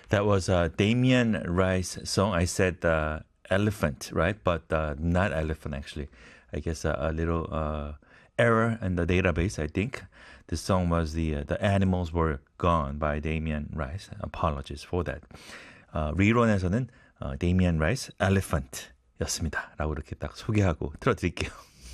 That was a Damien Rice song. I said elephant, right? But not elephant, actually. I guess a little error in the database, I think. The song was the Animals Were Gone by Damien Rice. Apologies for that. 리론에서는 Damien Rice, Elephant 였습니다. 라고 이렇게 딱 소개하고 틀어드릴게요.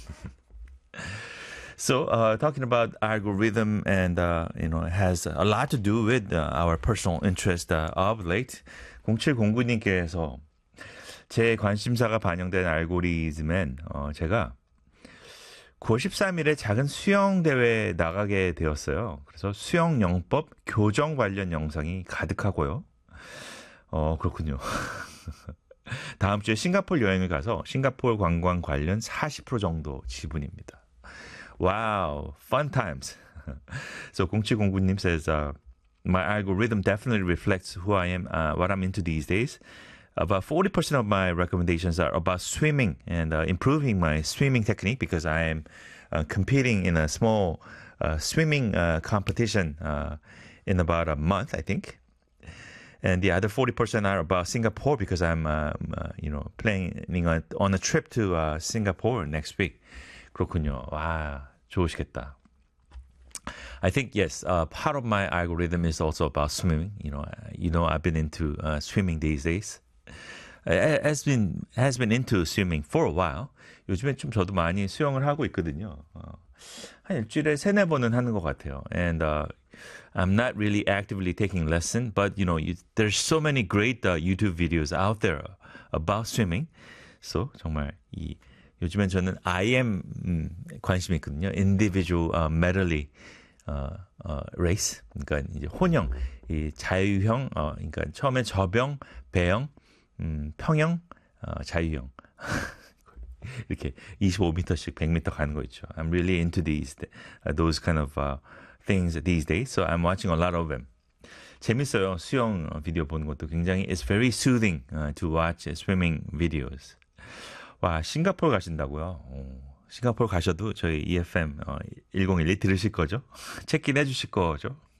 So, talking about algorithm and, it has a lot to do with our personal interest of late. 0709님께서 제 관심사가 반영된 알고리즘엔 제가 9월 13일에 작은 수영 대회에 나가게 되었어요. 그래서 수영 영법 교정 관련 영상이 가득하고요. 그렇군요. 다음 주에 싱가포르 여행을 가서 싱가포르 관광 관련 40% 정도 지분입니다. Wow, fun times. So 0709님 says, my algorithm definitely reflects who I am, what I'm into these days. About 40% of my recommendations are about swimming and improving my swimming technique because I am competing in a small swimming competition in about a month, I think. And the other 40% are about Singapore because I'm, planning on a trip to Singapore next week. 그렇군요. 와, 좋으시겠다. I think, yes, part of my algorithm is also about swimming. I've been into swimming these days. Has been into swimming for a while. 요즘에 좀 저도 많이 수영을 하고 있거든요. 한 일주일에 3-4번은 하는 것 같아요. And I'm not really actively taking lesson, but there's so many great YouTube videos out there about swimming. So 정말 요즘엔 저는 IM 관심이 있거든요. Individual medley race. 그러니까 이제 혼영, 이 자유형, 그러니까 처음에 저병, 배영, 평영, 자유형. 이렇게 25m씩 100m 가는 거 있죠. I'm really into those kind of things these days. So I'm watching a lot of them. 재밌어요. 수영 비디오 보는 것도 굉장히 it's very soothing to watch swimming videos. 와, 싱가포르 가신다고요? 싱가포르 가셔도 저희 EFM 1012 들으실 거죠? 체크인 해주실 거죠?